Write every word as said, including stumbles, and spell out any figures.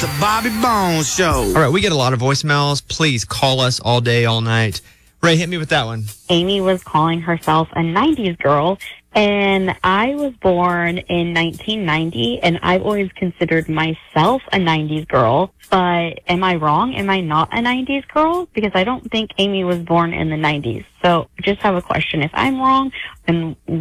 the Bobby Bones Show. All right, we get a lot of voicemails. Please call us all day, all night. Ray, hit me with that one. Amy was calling herself a nineties girl, and I was born in nineteen ninety, and I've always considered myself a nineties girl. But am I wrong? Am I not a nineties girl? Because I don't think Amy was born in the nineties. So just have a question. If I'm wrong, then